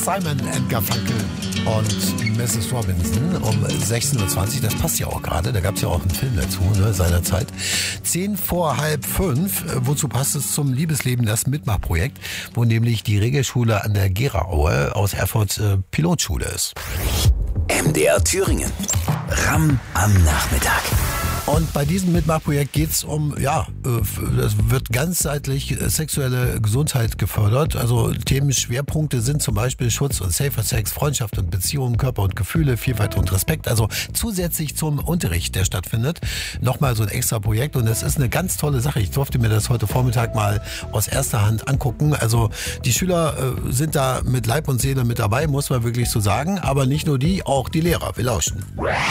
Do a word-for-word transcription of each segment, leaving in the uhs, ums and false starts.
Simon and Garfunkel und Misses Robinson um sechzehn Uhr zwanzig. Das passt ja auch gerade. Da gab es ja auch einen Film dazu, ne, seinerzeit. Zehn vor halb fünf. Wozu passt es zum Liebesleben, das Mitmachprojekt, wo nämlich die Regelschule an der Gera-Aue aus Erfurt äh, Pilotschule ist. M D R Thüringen. Ramm am Nachmittag. Und bei diesem Mitmachprojekt geht es um, ja, es wird ganzheitlich sexuelle Gesundheit gefördert. Also Themenschwerpunkte sind zum Beispiel Schutz und safer Sex, Freundschaft und Beziehungen, Körper und Gefühle, Vielfalt und Respekt. Also zusätzlich zum Unterricht, der stattfindet, nochmal so ein extra Projekt. Und das ist eine ganz tolle Sache. Ich durfte mir das heute Vormittag mal aus erster Hand angucken. Also die Schüler äh, sind da mit Leib und Seele mit dabei, muss man wirklich so sagen. Aber nicht nur die, auch die Lehrer. Wir lauschen.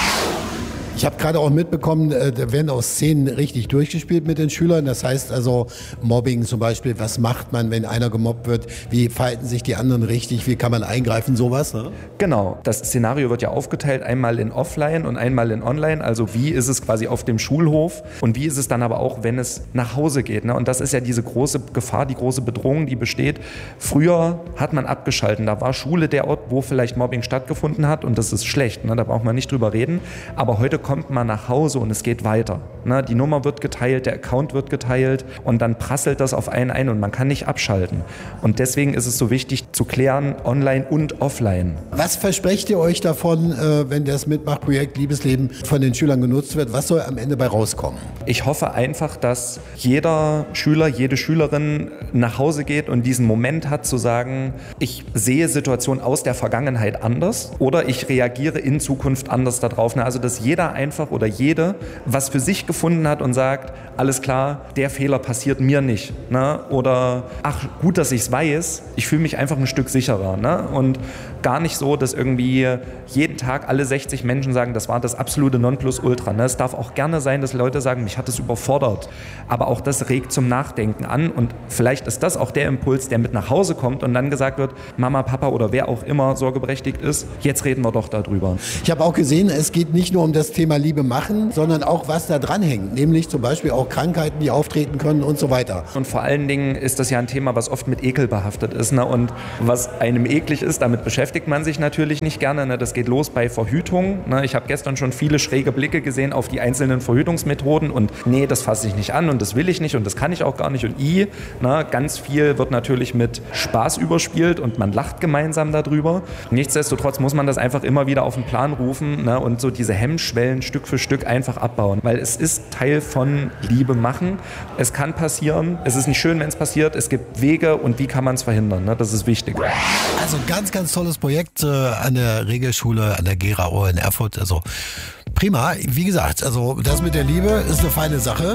Ich habe gerade auch mitbekommen, da werden auch Szenen richtig durchgespielt mit den Schülern. Das heißt also Mobbing zum Beispiel, was macht man, wenn einer gemobbt wird? Wie verhalten sich die anderen richtig? Wie kann man eingreifen? Sowas, ne? Genau, das Szenario wird ja aufgeteilt, einmal in Offline und einmal in Online. Also wie ist es quasi auf dem Schulhof und wie ist es dann aber auch, wenn es nach Hause geht, ne? Und das ist ja diese große Gefahr, die große Bedrohung, die besteht. Früher hat man abgeschalten, da war Schule der Ort, wo vielleicht Mobbing stattgefunden hat und das ist schlecht, ne? Da braucht man nicht drüber reden. Aber heute kommt man nach Hause und es geht weiter. Ne? Die Nummer wird geteilt, der Account wird geteilt und dann prasselt das auf einen ein und man kann nicht abschalten. Und deswegen ist es so wichtig zu klären, online und offline. Was versprecht ihr euch davon, wenn das Mitmachprojekt Liebesleben von den Schülern genutzt wird? Was soll am Ende bei rauskommen? Ich hoffe einfach, dass jeder Schüler, jede Schülerin nach Hause geht und diesen Moment hat zu sagen, ich sehe Situationen aus der Vergangenheit anders oder ich reagiere in Zukunft anders darauf. Also dass jeder einfach oder jede was für sich gefunden hat und sagt, alles klar, der Fehler passiert mir nicht. Ne? Oder ach, gut, dass ich es weiß, ich fühle mich einfach ein Stück sicherer. Ne? Und gar nicht so, dass irgendwie jeden Tag alle sechzig Menschen sagen, das war das absolute Nonplusultra. Ne? Es darf auch gerne sein, dass Leute sagen, mich hat das überfordert. Aber auch das regt zum Nachdenken an und vielleicht ist das auch der Impuls, der mit nach Hause kommt und dann gesagt wird, Mama, Papa oder wer auch immer sorgeberechtigt ist, jetzt reden wir doch darüber. Ich habe auch gesehen, es geht nicht nur um das Thema Liebe machen, sondern auch was da dran hängt, nämlich zum Beispiel auch Krankheiten, die auftreten können und so weiter. Und vor allen Dingen ist das ja ein Thema, was oft mit Ekel behaftet ist, ne? Und was einem eklig ist, damit beschäftigt man sich natürlich nicht gerne. Ne? Das geht los bei Verhütung. Ne? Ich habe gestern schon viele schräge Blicke gesehen auf die einzelnen Verhütungsmethoden und nee, das fasse ich nicht an und das will ich nicht und das kann ich auch gar nicht und i. Ne? Ganz viel wird natürlich mit Spaß überspielt und man lacht gemeinsam darüber. Nichtsdestotrotz muss man das einfach immer wieder auf den Plan rufen, ne? Und so diese Hemmschwellen Stück für Stück einfach abbauen, weil es ist Teil von Liebe machen. Es kann passieren, es ist nicht schön, wenn es passiert, es gibt Wege und wie kann man es verhindern, ne? Das ist wichtig. Also ganz, ganz tolles Projekt äh, an der Regelschule, an der Gera-Aue in Erfurt, also prima. Wie gesagt, also das mit der Liebe ist eine feine Sache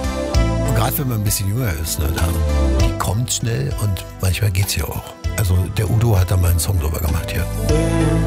und gerade wenn man ein bisschen jünger ist, ne, da, die kommt schnell und manchmal geht's ja auch. Also der Udo hat da mal einen Song drüber gemacht hier.